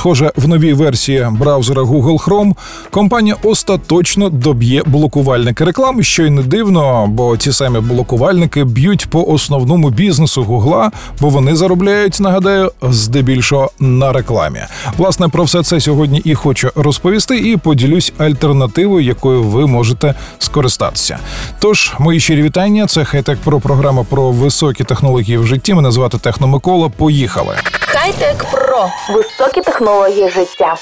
Схоже, в новій версії браузера Google Chrome компанія остаточно доб'є блокувальники реклами, що й не дивно, бо ті самі блокувальники б'ють по основному бізнесу Гугла, бо вони заробляють, нагадаю, здебільшого на рекламі. Власне, про все це сьогодні і хочу розповісти, і поділюсь альтернативою, якою ви можете скористатися. Тож, мої щирі вітання, це Хай-Тек Про, програма про високі технології в житті. Мене звати Техно Микола. Поїхали! Хай-Тек Про. Високі технології життя.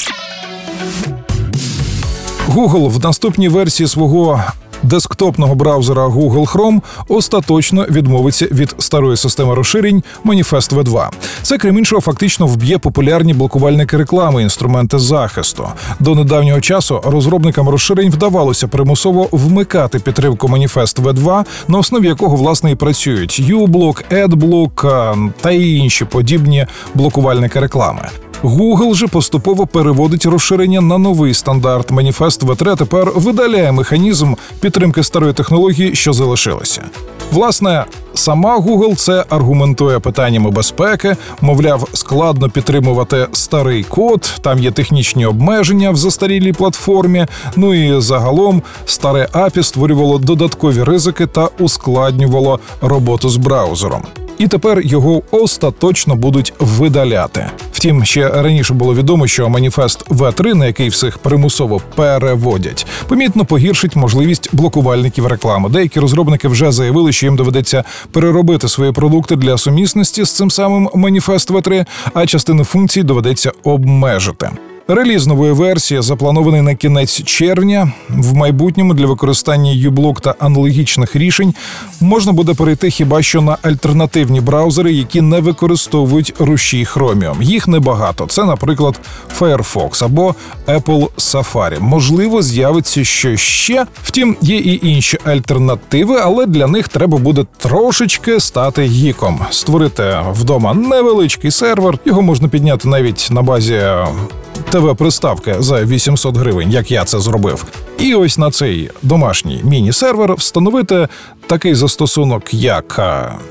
Google в наступній версії свого десктопного браузера Google Chrome остаточно відмовиться від старої системи розширень Manifest V2. Це, крім іншого, фактично вб'є популярні блокувальники реклами, інструменти захисту. До недавнього часу розробникам розширень вдавалося примусово вмикати підтримку Manifest V2, на основі якого, власне, і працюють uBlock, AdBlock та інші подібні блокувальники реклами. Google же поступово переводить розширення на новий стандарт. Manifest V3 тепер видаляє механізм підтримки старої технології, що залишилася. Власне, сама Google це аргументує питаннями безпеки, мовляв, складно підтримувати старий код, там є технічні обмеження в застарілій платформі, ну і загалом старе API створювало додаткові ризики та ускладнювало роботу з браузером. І тепер його остаточно будуть видаляти. Втім, ще раніше було відомо, що Manifest V3, на який всіх примусово переводять, помітно погіршить можливість блокувальників реклами. Деякі розробники вже заявили, що їм доведеться переробити свої продукти для сумісності з цим самим Manifest V3, а частину функцій доведеться обмежити. Реліз нової версії запланований на кінець червня. В майбутньому для використання uBlock та аналогічних рішень можна буде перейти хіба що на альтернативні браузери, які не використовують рушій Chromium. Їх небагато. Це, наприклад, Firefox або Apple Safari. Можливо, з'явиться що ще. Втім, є і інші альтернативи, але для них треба буде трошечки стати гіком. Створити вдома невеличкий сервер, його можна підняти навіть на базі ТВ-приставки за 800 гривень, як я це зробив. І ось на цей домашній міні-сервер встановити такий застосунок, як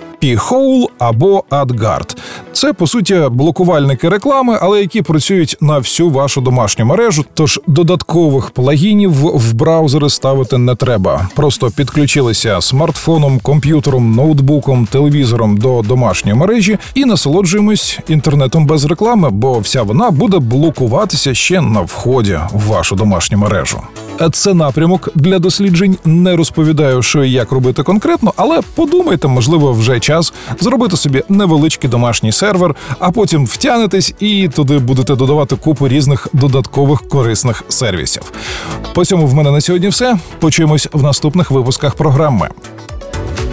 P-Hole або AdGuard. Це, по суті, блокувальники реклами, але які працюють на всю вашу домашню мережу, тож додаткових плагінів в браузери ставити не треба. Просто підключилися смартфоном, комп'ютером, ноутбуком, телевізором до домашньої мережі і насолоджуємось інтернетом без реклами, бо вся вона буде блокуватися ще на вході в вашу домашню мережу. Це напрямок для досліджень. Не розповідаю, що і як робити конкретно, але подумайте, можливо, вже час зробити собі невеличкий домашній сервер, а потім втягнетесь і туди будете додавати купу різних додаткових корисних сервісів. По цьому в мене на сьогодні все. Почуємось в наступних випусках програми.